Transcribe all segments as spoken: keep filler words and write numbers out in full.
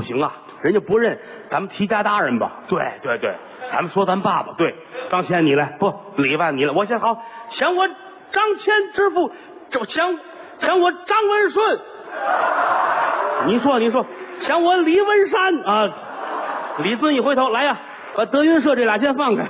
行啊，人家不认，咱们提家大人吧。对对对，咱们说咱爸爸。对，张谦你来，不，李万你来。我先好，想我张谦之父，这想想我张文顺。你说你说，想我李文山啊，李尊一回头来呀，把德云社这俩先放开。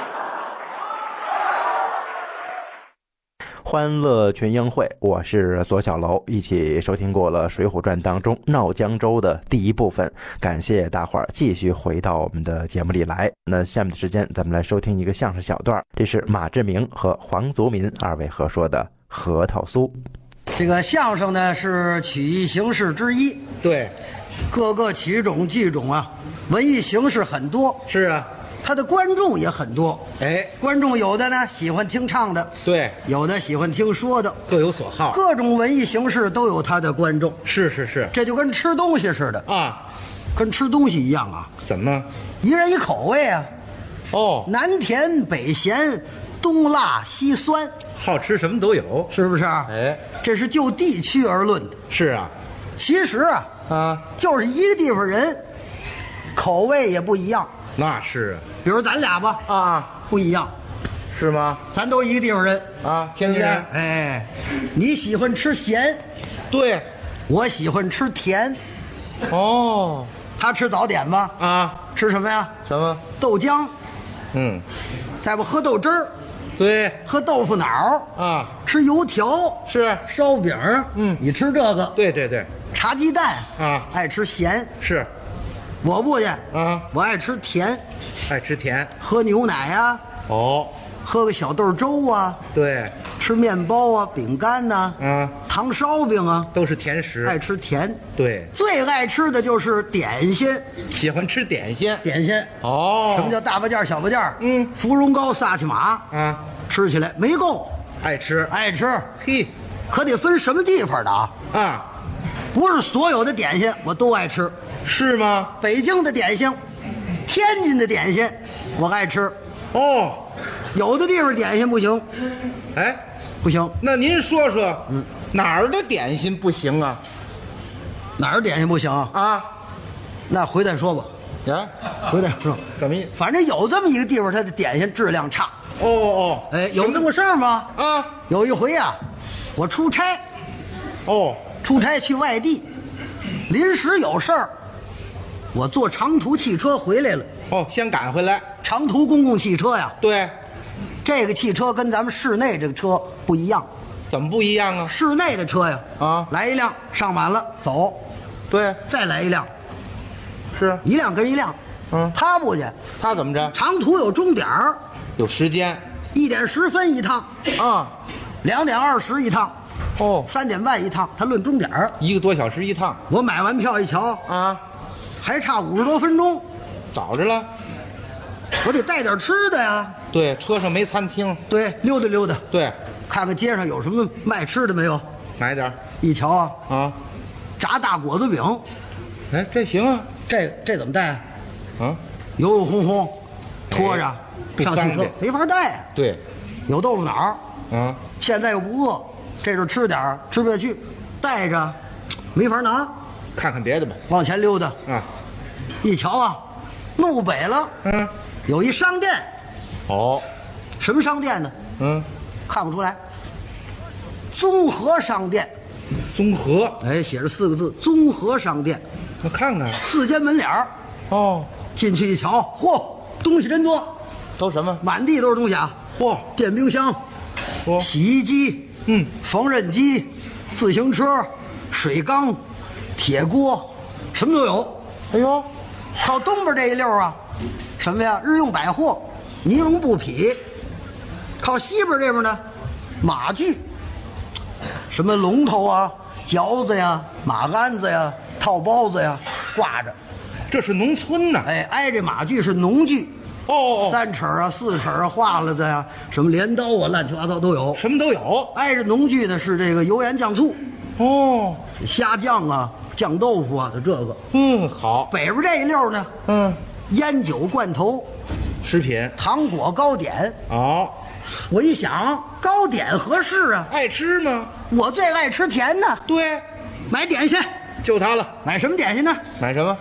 欢乐群英会，我是左小楼，一起收听过了《水浒传》当中闹江州的第一部分，感谢大伙儿继续回到我们的节目里来。那下面的时间，咱们来收听一个相声小段，这是马志明和黄族民二位合说的《核桃酥》。 这个相声呢是曲艺形式之一， 对， 各个曲种剧种啊，文艺形式很多， 是啊， 他的观众也很多。 哎， 观众有的呢喜欢听唱的， 对， 有的喜欢听说的， 各有所好， 各种文艺形式都有他的观众。 是是是， 这就跟吃东西似的啊， 跟吃东西一样啊。 怎么？ 一人一口味啊， 哦， 南甜北咸，东辣西酸， 好吃什么都有， 是不是？ 哎， 这是就地区而论的。 是啊， 其实啊， 啊， 就是一个地方人，口味也不一样。 那是比如咱俩吧， 啊， 不一样， 是吗？ 咱都一个地方人啊，天津人。 哎，你喜欢吃咸， 对， 我喜欢吃甜。 哦， 他吃早点吧？ 啊， 吃什么呀？ 什么？ 豆浆， 嗯， 再不喝豆汁儿， 对， 喝豆腐脑啊， 吃油条， 是烧饼， 嗯， 你吃这个， 对对对， 茶鸡蛋啊， 爱吃咸， 是， 我不去啊， 我爱吃甜， 爱吃甜， 喝牛奶呀， 哦， 喝个小豆粥啊， 对， 吃面包啊，饼干呐， 啊， 糖烧饼啊， 都是甜食， 爱吃甜。 对， 最爱吃的就是点心， 喜欢吃点心， 点心。 哦， 什么叫大巴件、小巴件？ 嗯， 芙蓉糕、萨其马啊， 吃起来没够， 爱吃， 爱吃， 嘿， 可得分什么地方的啊？ 啊， 不是所有的点心我都爱吃。 是吗？ 北京的点心，天津的点心，我爱吃。 哦， 有的地方点心不行， 哎， 不行。 那您说说，嗯，哪儿的点心不行啊？ 哪儿点心不行啊？ 啊， 那回再说吧， 呀， 回再说。 怎么意？ 反正有这么一个地方，它的点心质量差。 哦哦， 哎，有这么事儿吗？ 啊， 有一回呀、啊，我出差， 哦， 出差去外地，临时有事儿，我坐长途汽车回来了。 哦，先赶回来。 长途公共汽车呀， 对， 这个汽车跟咱们市内这个车不一样。 怎么不一样啊？ 市内的车呀， 啊， 来一辆上满了走， 对， 再来一辆， 是一辆跟一辆。 嗯， 他不去， 他怎么着？ 长途有钟点儿， 有时间。 一点十分一趟， 啊， 两点二十一趟， 哦， 三点半一趟，他论钟点儿。 一个多小时一趟。 我买完票一瞧， 啊， 还差五十多分钟， 早着了。 我得带点吃的呀。 对，车上没餐厅。 对，溜达溜达， 对， 看看街上有什么卖吃的没有。 买点一瞧啊， 啊， 炸大果子饼， 哎，这行啊。 这这怎么带？ 啊， 油油烘烘，拖着、 哎不上汽车方便没法带。 对， 有豆腐脑， 啊， 现在又不饿，这阵吃点儿吃不下去，带着没法拿， 看看别的吧。 往前溜达。 啊， 一瞧啊，路北了， 嗯， 有一商店， 哦， 什么商店呢？ 嗯， 看不出来。综合商店， 综合， 哎，写着四个字：综合商店。 我看看。 四间门脸儿， 哦， 进去一瞧，嚯，东西真多， 都什么？ 满地都是东西啊！ 嚯， 电冰箱、 嚯， 洗衣机、 嗯， 缝纫机、自行车、水缸、铁锅，什么都有。 哎呦， 靠东边这一溜啊，什么呀？日用百货、尼龙布匹。靠西边这边呢，马具，什么龙头啊、嚼子呀、马鞍子呀、套包子呀，挂着。 这是农村呐。 哎，挨着马具是农具。 哦哦， 三尺啊，四尺啊，画了子呀，什么镰刀啊，乱七八糟都有。 什么都有。 挨着农具的是这个油盐酱醋， 哦， 虾酱啊，酱豆腐啊的这个。 嗯，好。 北边这一溜呢， 嗯， 烟酒罐头、 食品、 糖果、糕点。 哦， 我一想，糕点合适啊， 爱吃吗？ 我最爱吃甜呢。 对， 买点心， 就它了。 买什么点心呢？ 买什么？